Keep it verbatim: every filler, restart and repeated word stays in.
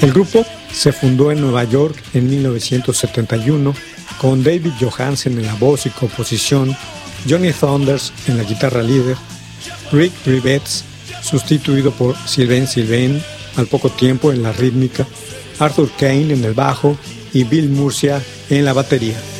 El grupo se fundó en Nueva York en mil novecientos setenta y uno con David Johansen en la voz y composición, Johnny Thunders en la guitarra líder, Rick Rivets sustituido por Sylvain Sylvain al poco tiempo en la rítmica, Arthur Kane en el bajo y Bill Murcia en la batería.